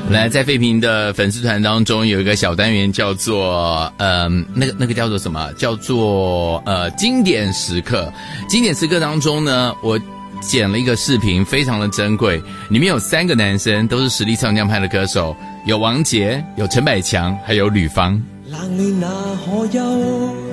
来，在废平的粉丝团当中有一个小单元叫做那个叫做什么？叫做经典时刻。经典时刻当中呢，我剪了一个视频，非常的珍贵。里面有3个男生，都是实力唱将派的歌手，有王杰，有陈百强，还有吕方。 冷暖那可休？